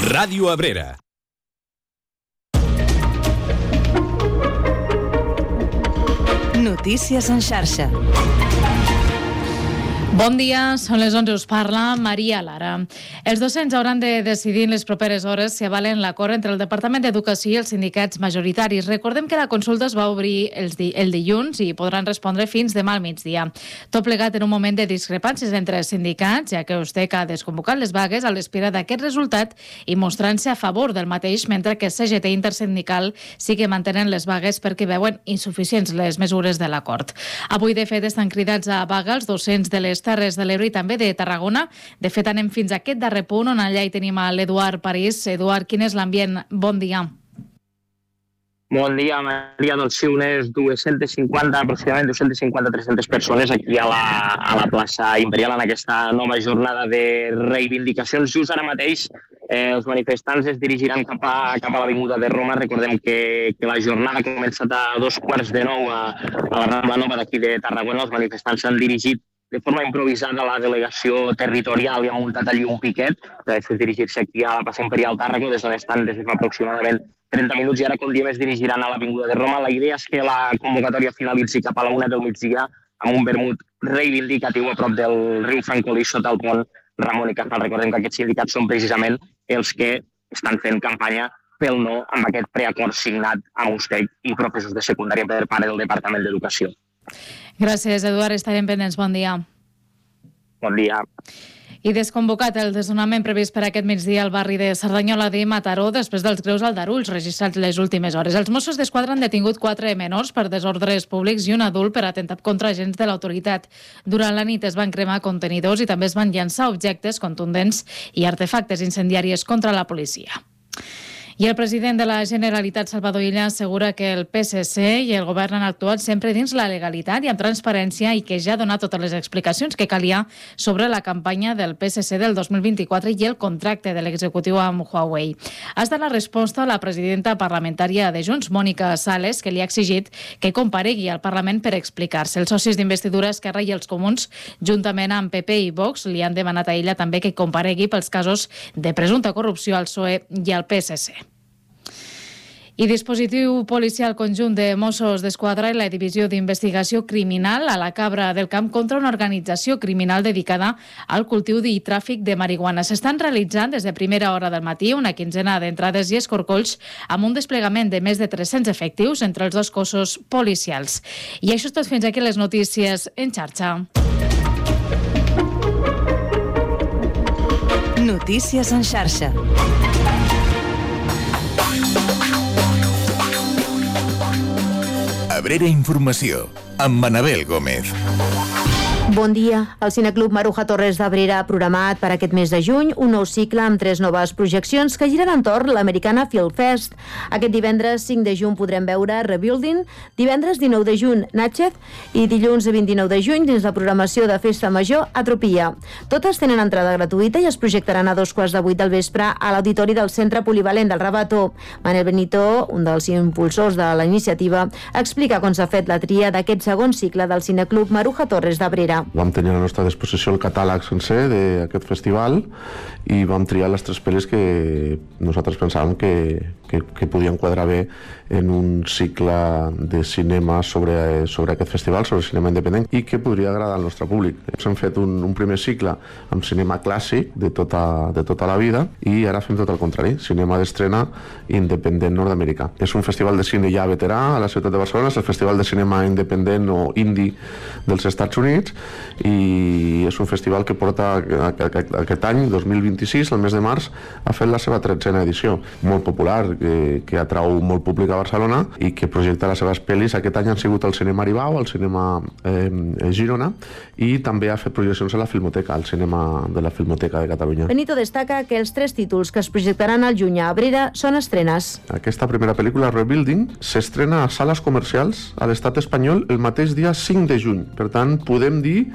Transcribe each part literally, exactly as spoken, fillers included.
Ràdio Abrera. Notícies en xarxa. Bon dia, són les onze, us parla Maria Lara. Els docents hauran de decidir en les properes hores si avalen l'acord entre el Departament d'Educació i els sindicats majoritaris. Recordem que la consulta es va obrir el, di el dilluns i podran respondre fins demà al migdia. Tot plegat en un moment de discrepàncies entre els sindicats, ja que Usteca ha desconvocat les vagues a l'espera d'aquest resultat i mostrant-se a favor del mateix, mentre que C G T Intersindical sí que mantenen les vagues perquè veuen insuficients les mesures de l'acord. Avui, de fet, estan cridats a vaga els docents de les Terres de l'Ebre i també de Tarragona. De fet, anem fins a aquest darrer punt, on allà hi tenim a l'Eduard París. Eduard, quin és l'ambient? Bon dia. Bon dia, Maria. Doncs sí, unes dues-centes cinquanta, aproximadament dues-centes cinquanta a tres-centes persones aquí a la, a la plaça Imperial en aquesta nova jornada de reivindicacions. Just ara mateix eh, els manifestants es dirigiran cap a, cap a l'Avinguda de Roma. Recordem que, que la jornada ha començat a dos quarts de nou a, a la Rambla Nova d'aquí de Tarragona. Els manifestants s'han dirigit de forma improvisada a la delegació territorial i ha muntat allí un piquet per després dirigir-se aquí a la plaça Imperial Tàrraco, des d'on estan des de fa aproximadament trenta minuts, i ara, com diem, es dirigiran a l'Avinguda de Roma. La idea és que la convocatòria finalitzi cap a la una del migdia amb un vermut reivindicatiu a prop del riu Francolí sota el pont Ramon i Cajal. Recordem que aquests sindicats són precisament els que estan fent campanya pel no amb aquest preacord signat amb Ustec i professors de secundària per part del Departament d'Educació. Gràcies, Eduard. Estarem pendents. Bon dia. Bon dia. I desconvocat el desnonament previst per aquest migdia al barri de Cerdanyola de Mataró després dels greus aldarulls registrats les últimes hores. Els Mossos d'Esquadra han detingut quatre menors per desordres públics i un adult per atemptat contra agents de l'autoritat. Durant la nit es van cremar contenidors i també es van llançar objectes contundents i artefactes incendiaris contra la policia. I el president de la Generalitat, Salvador Illa, assegura que el P S C i el govern han actuat sempre dins la legalitat i amb transparència i que ja ha donat totes les explicacions que calia sobre la campanya del P S C del dos mil vint-i-quatre i el contracte de l'executiu amb Huawei. Ha estat la resposta a la presidenta parlamentària de Junts, Mònica Sales, que li ha exigit que comparegui al Parlament per explicar-se. Els socis d'investidura Esquerra i els Comuns, juntament amb P P i Vox, li han demanat a ella també que comparegui pels casos de presumpta corrupció al P S O E i al P S C. I dispositiu policial conjunt de Mossos d'Esquadra i la Divisió d'Investigació Criminal a la Cabra del Camp contra una organització criminal dedicada al cultiu i tràfic de marihuana. S'estan realitzant des de primera hora del matí una quinzena d'entrades i escorcolls amb un desplegament de més de tres-cents efectius entre els dos cossos policials. I això és tot, fins aquí les notícies en xarxa. Notícies en xarxa. Abrera Informació, amb Manabel Gómez. Bon dia. El Cineclub Maruja Torres d'Abrera ha programat per aquest mes de juny un nou cicle amb tres noves projeccions que giren entorn l'Americana Film Fest. Aquest divendres cinc de juny podrem veure Rebuilding, divendres dinou de juny Natchez i dilluns vint-i-nou de juny dins la programació de Festa Major Atropia. Totes tenen entrada gratuïta i es projectaran a dos quarts de vuit del vespre a l'auditori del Centre Polivalent del Rabato. Manel Benito, un dels impulsors de la iniciativa, explica com s'ha fet la tria d'aquest segon cicle del Cineclub Maruja Torres d'Abrera. Vam tenir a la nostra disposició el catàleg sencer d'aquest festival i vam triar les tres pel·lis que nosaltres pensàvem que, que, que podien quadrar bé en un cicle de cinema sobre, sobre aquest festival, sobre cinema independent, i que podria agradar al nostre públic. Hem fet un, un primer cicle amb cinema clàssic de tota, de tota la vida i ara fem tot el contrari, cinema d'estrena independent nord-americà. És un festival de cine ja veterà a la ciutat de Barcelona, és el festival de cinema independent o indie dels Estats Units, i és un festival que porta aquest any, dos mil vint-i-sis, el mes de març, ha fet la seva tretzena edició. Molt popular, que, que atrau molt públic a Barcelona i que projecta les seves pel·lis. Aquest any han sigut al cinema Aribau, al cinema eh, Girona, i també ha fet projeccions a la Filmoteca, al cinema de la Filmoteca de Catalunya. Benito destaca que els tres títols que es projectaran al juny a Abrera són estrenes. Aquesta primera pel·lícula, Rebuilding, s'estrena a sales comercials a l'estat espanyol el mateix dia cinc de juny. Per tant, podem dir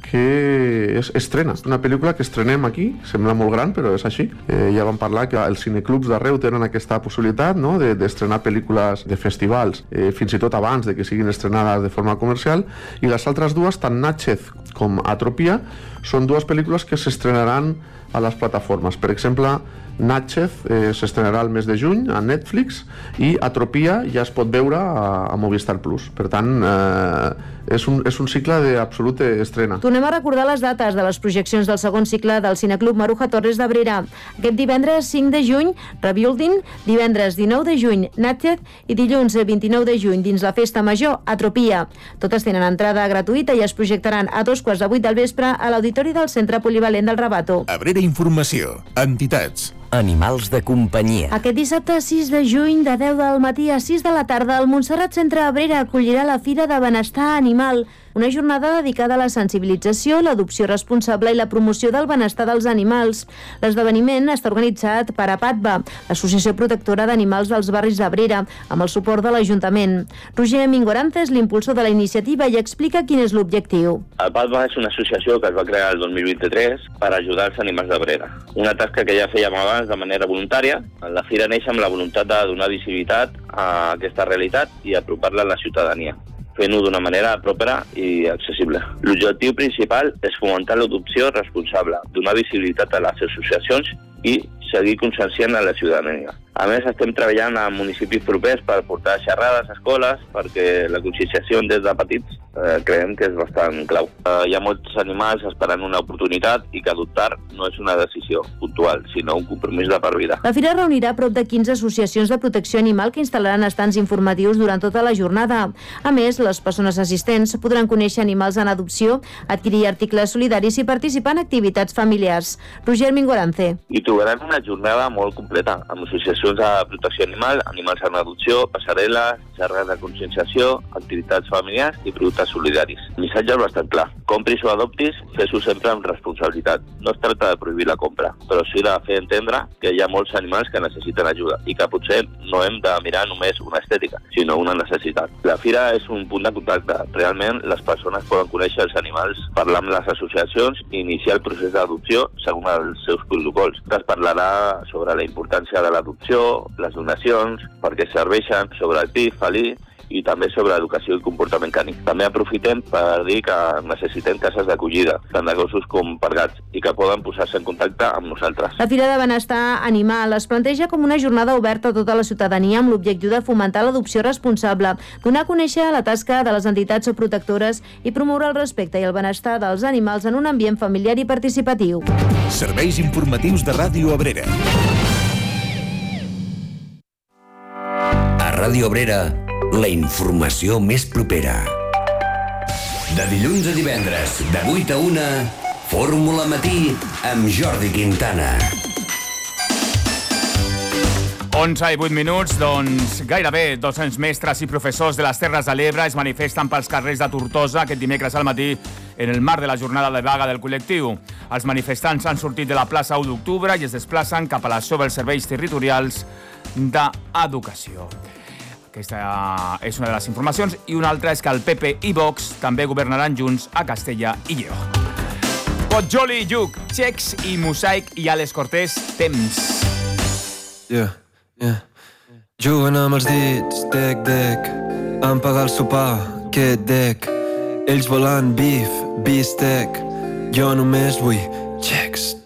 que es estrena, una pel·lícula que estrenem aquí, sembla molt gran però és així. Eh, ja vam parlar que els cineclubs d'arreu tenen aquesta possibilitat, no?, de, d'estrenar pel·lícules de festivals, eh, fins i tot abans de que siguin estrenades de forma comercial, i les altres dues, tant Natchez com Atropia, són dues pel·lícules que s'estrenaran a les plataformes. Per exemple, Natchez eh, s'estrenarà el mes de juny a Netflix i Atropia ja es pot veure a, a Movistar Plus. Per tant, eh, és, un, és un cicle d'absoluta estrena. Tornem a recordar les dates de les projeccions del segon cicle del Cineclub Maruja Torres d'Abrera. Aquest divendres cinc de juny, Rebuilding, divendres dinou de juny, Natchez, i dilluns vint-i-nou de juny, dins la Festa Major, Atropia. Totes tenen entrada gratuïta i es projectaran a dos quarts de vuit del vespre a l'Auditori del Centre Polivalent del Rabato. Abrera Informació. Entitats. Animals de companyia. Aquest dissabte sis de juny, de deu del matí a sis de la tarda, el Montserrat Centre Abrera acollirà la Fira de Benestar Animal, una jornada dedicada a la sensibilització, l'adopció responsable i la promoció del benestar dels animals. L'esdeveniment està organitzat per APATBA, l'Associació Protectora d'Animals dels Barris d'Abrera, amb el suport de l'Ajuntament. Roger Mingorance és l'impulsor de la iniciativa i explica quin és l'objectiu. APATBA és una associació que es va crear el dos mil vint-i-tres per ajudar els animals d'Abrera. Una tasca que ja fèiem abans de manera voluntària. La Fira neix amb la voluntat de donar visibilitat a aquesta realitat i apropar-la a la ciutadania, fent-ho d'una manera pròpera i accessible. L'objectiu principal és fomentar l'adopció responsable, donar visibilitat a les associacions i seguir conscienciant a la ciutadania. A més, estem treballant a municipis propers per portar xerrades a escoles, perquè la conscienciació des de petits eh, creiem que és bastant clau. Eh, hi ha molts animals esperant una oportunitat i que adoptar no és una decisió puntual, sinó un compromís de per vida. La Fira reunirà prop de quinze associacions de protecció animal que instal·laran estants informatius durant tota la jornada. A més, les persones assistents podran conèixer animals en adopció, adquirir articles solidaris i participar en activitats familiars. Roger Mingorance. I trobaran una jornada molt completa, amb associacions de protecció animal, animals en adopció, passarel·les, xerrades de conscienciació, activitats familiars i productes solidaris. El missatge és bastant clar. Compris o adoptis, fes-ho sempre amb responsabilitat. No es tracta de prohibir la compra, però sí de fer entendre que hi ha molts animals que necessiten ajuda i que potser no hem de mirar només una estètica, sinó una necessitat. La Fira és un punt de contacte. Realment, les persones poden conèixer els animals, parlar amb les associacions i iniciar el procés d'adopció segons els seus protocols. Es parlarà sobre la importància de l'adopció, les donacions, per què serveixen, sobre el P I F, felí, i també sobre educació i comportament cànic. També aprofitem per dir que necessitem cases d'acollida, tant de gossos com per gats, i que poden posar-se en contacte amb nosaltres. La Fira de Benestar Animal es planteja com una jornada oberta a tota la ciutadania amb l'objectiu de fomentar l'adopció responsable, donar a conèixer la tasca de les entitats o protectores i promoure el respecte i el benestar dels animals en un ambient familiar i participatiu. Serveis informatius de Ràdio Abrera. A Ràdio Abrera, la informació més propera. De dilluns a divendres, de vuit a una, Fórmula Matí amb Jordi Quintana. onze i vuit minuts, doncs gairebé dos-cents mestres i professors de les Terres de l'Ebre es manifesten pels carrers de Tortosa aquest dimecres al matí en el marc de la jornada de vaga del col·lectiu. Els manifestants han sortit de la plaça u d'octubre i es desplacen cap a la seu dels serveis territorials d'educació. Aquesta és una de les informacions i una altra és que el P P i Vox també governaran junts a Castella i Lleó. Potjoli i Lluc, Xecs i Mosaic i Àlex Cortés, temps. Yeah, yeah. Juguen amb els dits, dec, dec, van pagar el sopar, que dec. Ells volen bif, bistec, jo només vull xecs.